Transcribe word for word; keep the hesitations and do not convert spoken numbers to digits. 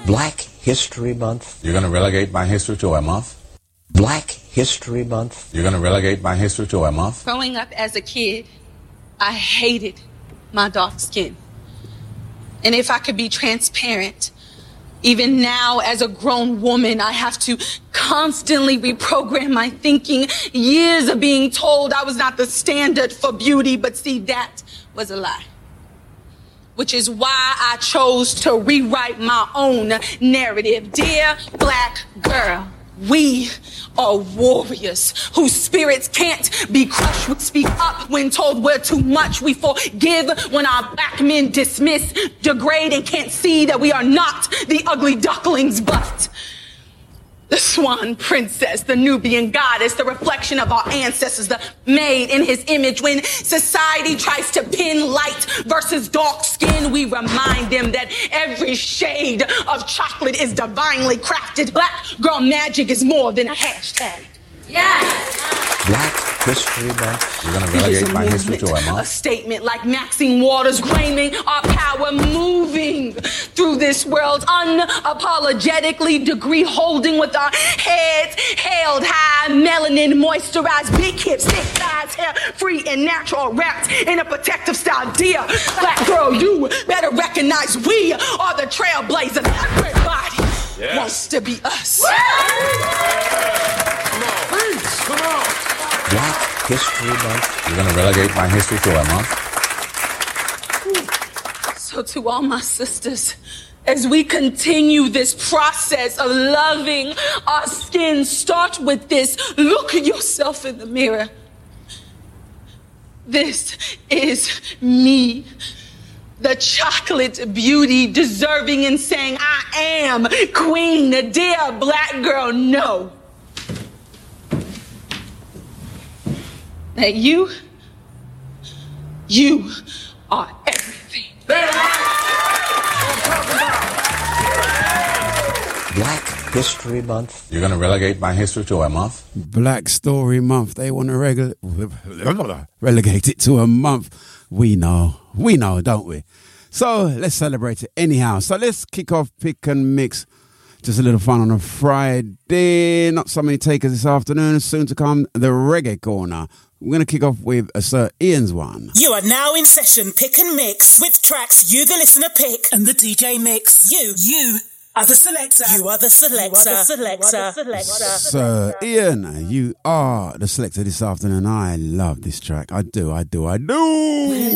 Black History Month. You're going to relegate my history to a month? Black History Month. You're going to relegate my history to a month? Growing up as a kid, I hated my dark skin. And if I could be transparent, even now as a grown woman, I have to constantly reprogram my thinking. Years of being told I was not the standard for beauty, but see, that was a lie. Which is why I chose to rewrite my own narrative. Dear black girl, we are warriors whose spirits can't be crushed. We speak up when told we're too much. We forgive when our black men dismiss, degrade, and can't see that we are not the ugly ducklings, but the swan princess, the Nubian goddess, the reflection of our ancestors, the made in his image. When society tries to pin light versus dark skin, we remind them that every shade of chocolate is divinely crafted. Black girl magic is more than a hashtag. Yes. Black History Month. You're going to relegate my history to a A month? statement like Maxine Waters claiming our power, moving through this world unapologetically, degree holding with our heads held high, melanin moisturized, big hips, thick thighs, hair free and natural, wrapped in a protective style. Dear black girl, you better recognize we are the trailblazers. Everybody Yes. wants to be us. Come on. Black History Month. You're going to relegate my history to a month? So to all my sisters, as we continue this process of loving our skin, start with this. Look at yourself in the mirror. This is me, the chocolate beauty, deserving and saying, I am queen. Dear black girl, know that you, you are everything. Black History Month. You're going to relegate my history to a month? Black Story Month. They want to reg- relegate it to a month. We know. We know, don't we? So let's celebrate it anyhow. So let's kick off Pick and Mix. Just a little fun on a Friday. Not so many takers this afternoon. Soon to come, the Reggae Corner. We're going to kick off with a Sir Ian's one. You are now in session Pick and Mix with tracks you the listener pick and the D J mix. You, you are the selector. You are the selector. You are the selector. You are the selector. Sir Ian, you are the selector this afternoon. I love this track. I do, I do, I do.